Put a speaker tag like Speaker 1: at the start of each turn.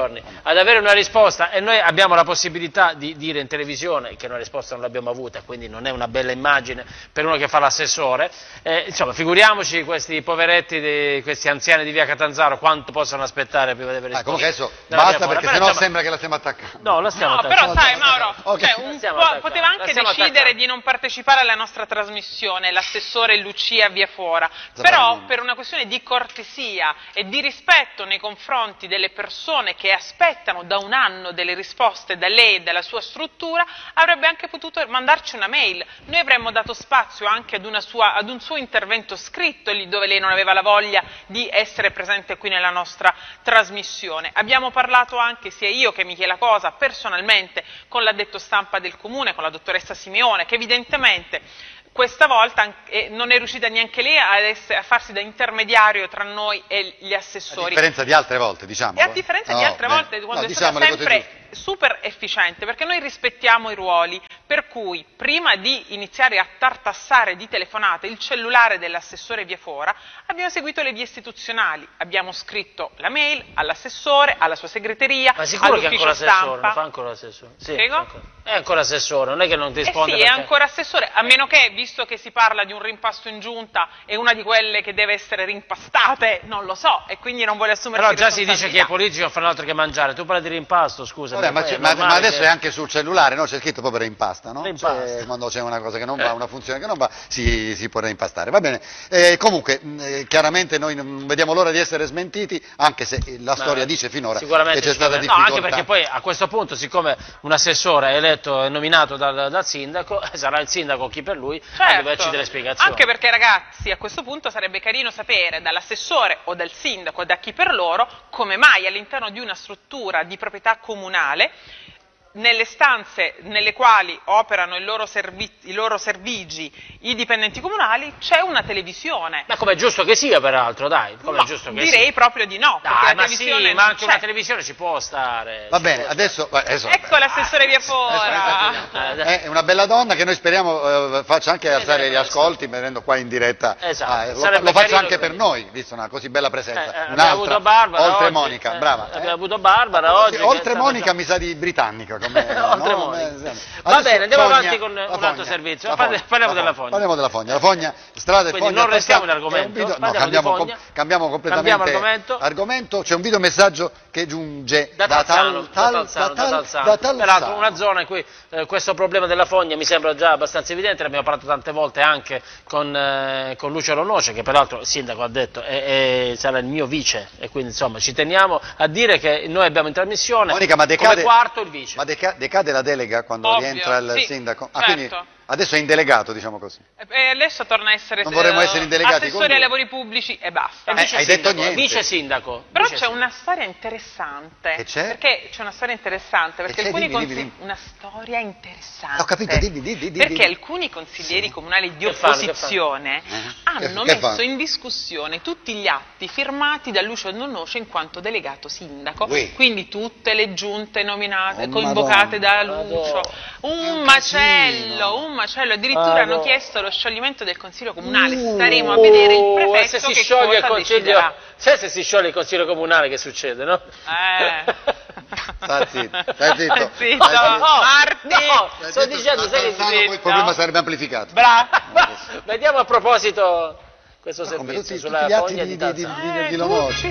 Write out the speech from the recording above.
Speaker 1: giorni ad avere una risposta, e noi abbiamo la possibilità di dire in televisione che una risposta non l'abbiamo avuta, quindi non è una bella immagine per uno che fa l'assessore. Insomma, figuriamoci questi poveretti, questi anziani di via Catanzaro quanto possono aspettare prima di avere risposta.
Speaker 2: Comunque adesso basta, perché sennò sembra che la stiamo attaccando.
Speaker 1: No, la stiamo attaccando.
Speaker 3: Però sai Mauro,
Speaker 2: Okay.
Speaker 3: poteva anche decidere di non partecipare alla nostra trasmissione, l'assessore Lucia Viafora, però per una questione di cortesia e di rispetto nei confronti delle persone che aspettano da un anno delle risposte da lei e dalla sua struttura, avrebbe anche potuto mandarci una mail. Noi avremmo dato spazio anche ad un suo intervento scritto, lì dove lei non aveva la voglia di essere presente qui nella nostra trasmissione. Abbiamo parlato anche, sia io che Michela Cosa, personalmente con l'addetto stampa del comune, con la dottoressa Simeone, che evidentemente questa volta non è riuscita neanche lei a farsi da intermediario tra noi e gli assessori.
Speaker 2: A differenza di altre volte, diciamo.
Speaker 3: E a differenza di altre volte, quando è stata sempre super efficiente, perché noi rispettiamo i ruoli, per cui prima di iniziare a tartassare di telefonate il cellulare dell'assessore Viafora, abbiamo seguito le vie istituzionali, abbiamo scritto la mail all'assessore, alla sua segreteria, all'ufficio stampa.
Speaker 1: Fa ancora l'assessore? Sì,
Speaker 3: Prego?
Speaker 1: è ancora assessore, non è che non risponde.
Speaker 3: Sì,
Speaker 1: perché...
Speaker 3: è ancora assessore, a meno che, visto che si parla di un rimpasto in giunta, è una di quelle che deve essere rimpastate, non lo so, e quindi non vuole assumersi
Speaker 1: Però già si
Speaker 3: responsabilità.
Speaker 1: dice che i politici non fanno altro che mangiare, tu parli di rimpasto, scusa.
Speaker 2: Vabbè, ma adesso è anche sul cellulare, no? C'è scritto proprio reimpasta, no?
Speaker 1: Reimpasta.
Speaker 2: Quando c'è una cosa che non va, una funzione che non va, si può reimpastare. Va bene. Comunque, chiaramente noi non vediamo l'ora di essere smentiti, anche se la storia dice finora che c'è stata difficoltà.
Speaker 1: No, anche perché poi a questo punto, siccome un assessore è eletto e nominato dal sindaco, sarà il sindaco chi per lui a doverci delle spiegazioni.
Speaker 3: Anche perché, ragazzi, a questo punto sarebbe carino sapere dall'assessore o dal sindaco, da chi per loro, come mai all'interno di una struttura di proprietà comunale, nelle stanze nelle quali operano i loro servigi i dipendenti comunali, c'è una televisione.
Speaker 1: Ma come è giusto che sia, peraltro, dai.
Speaker 3: No, direi proprio di no.
Speaker 1: Dai, ma sì, ma anche una televisione ci può stare.
Speaker 2: Va bene, adesso
Speaker 3: ecco l'assessore Viafora.
Speaker 2: È una bella donna che noi speriamo faccia anche alzare gli ascolti, venendo qua in diretta.
Speaker 1: Esatto.
Speaker 2: Lo faccia anche per noi, visto una così bella presenza.
Speaker 1: Abbiamo avuto Barbara
Speaker 2: oltre
Speaker 1: oggi,
Speaker 2: Monica, brava.
Speaker 1: Abbiamo avuto Barbara oggi.
Speaker 2: Oltre Monica mi sa di britannica.
Speaker 1: Oltre Monica. Va bene, andiamo avanti con un altro servizio. Parliamo della Fogna.
Speaker 2: Parliamo della Fogna. La Fogna, strada e
Speaker 1: Quindi
Speaker 2: Fogna.
Speaker 1: non restiamo in argomento.
Speaker 2: Cambiamo completamente argomento. C'è un videomessaggio che giunge da Talzano.
Speaker 1: Peraltro una zona in cui questo problema della fogna mi sembra già abbastanza evidente, ne abbiamo parlato tante volte anche con Lucio Lonoce, che peraltro il sindaco ha detto sarà il mio vice, e quindi insomma ci teniamo a dire che noi abbiamo in trasmissione
Speaker 2: Monica, ma
Speaker 1: come quarto il vice.
Speaker 2: Ma decade la delega quando rientra il sindaco?
Speaker 3: Certo.
Speaker 2: Quindi adesso è indelegato, diciamo così.
Speaker 3: E adesso torna a essere
Speaker 2: indelegati
Speaker 3: assessore ai lavori pubblici e basta.
Speaker 2: Hai detto niente.
Speaker 1: Vice sindaco.
Speaker 3: Però c'è una storia interessante.
Speaker 2: Che c'è?
Speaker 3: Perché c'è una storia interessante, perché alcuni
Speaker 2: dimmi.
Speaker 3: Una storia interessante.
Speaker 2: Ho capito, dimmi.
Speaker 3: Perché alcuni consiglieri comunali di opposizione hanno messo in discussione tutti gli atti firmati da Lucio Lonoce in quanto delegato sindaco. Quindi tutte le giunte nominate, convocate da Lucio. Un macello, addirittura hanno chiesto lo scioglimento del consiglio comunale. Staremo a vedere il prefetto
Speaker 1: se si
Speaker 3: che
Speaker 1: scioglie
Speaker 3: cosa
Speaker 1: il consiglio,
Speaker 3: deciderà.
Speaker 1: sai se si scioglie il consiglio comunale che succede, no?
Speaker 2: Stai zitto.
Speaker 3: Marti!
Speaker 1: No, sto dicendo, sai che
Speaker 2: poi il problema sarebbe amplificato.
Speaker 1: Bravo! Vediamo a proposito questo servizio sulla fogna di Talzano.
Speaker 2: Lonoce.